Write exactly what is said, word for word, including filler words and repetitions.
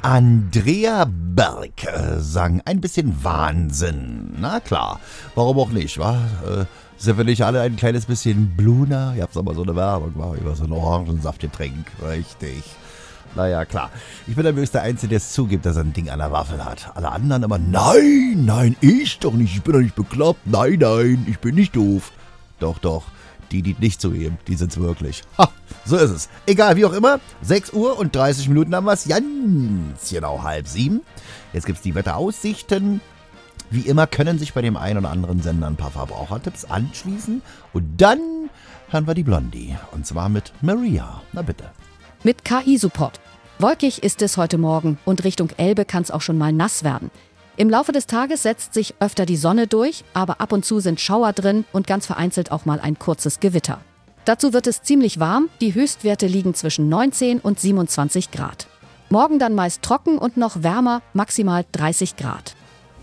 Andrea Berg äh, sang ein bisschen Wahnsinn. Na klar, warum auch nicht, wa? Äh, sind wir nicht alle ein kleines bisschen Bluna? Ihr habt aber so eine Werbung, wa? Über so ein Orangensaftgetränk, richtig. Naja, klar. Ich bin übrigens der Einzige, der es zugibt, dass er ein Ding an der Waffel hat. Alle anderen immer, nein, nein, ich doch nicht, ich bin doch nicht bekloppt. Nein, nein, ich bin nicht doof. Doch, doch, die, die nicht zugeben, die sind's wirklich. Ha, so ist es. Egal, wie auch immer, sechs Uhr und dreißig Minuten haben wir es. Ganz genau halb sieben. Jetzt gibt's die Wetteraussichten. Wie immer können sich bei dem einen oder anderen Sender ein paar Verbrauchertipps anschließen. Und dann hören wir die Blondie. Und zwar mit Maria. Na bitte. Mit K I-Support. Wolkig ist es heute Morgen und Richtung Elbe kann es auch schon mal nass werden. Im Laufe des Tages setzt sich öfter die Sonne durch, aber ab und zu sind Schauer drin und ganz vereinzelt auch mal ein kurzes Gewitter. Dazu wird es ziemlich warm, die Höchstwerte liegen zwischen neunzehn und siebenundzwanzig Grad. Morgen dann meist trocken und noch wärmer, maximal dreißig Grad.